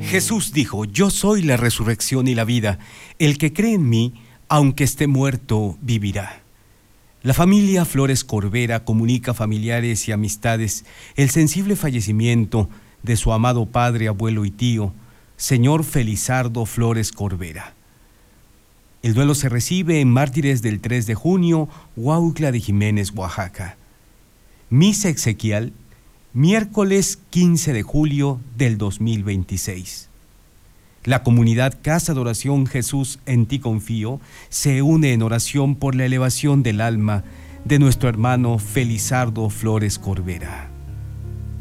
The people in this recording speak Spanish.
Jesús dijo: yo soy la resurrección y la vida. El que cree en mí, aunque esté muerto, vivirá. La familia Flores Corbera comunica a familiares y amistades el sensible fallecimiento de su amado padre, abuelo y tío, señor Felizardo Flores Corbera. El duelo se recibe en Mártires del 3 de junio, Huautla de Jiménez, Oaxaca. Misa exequial, miércoles 15 de julio del 2026. La comunidad Casa de Oración Jesús en ti confío se une en oración por la elevación del alma de nuestro hermano Felizardo Flores Corbera.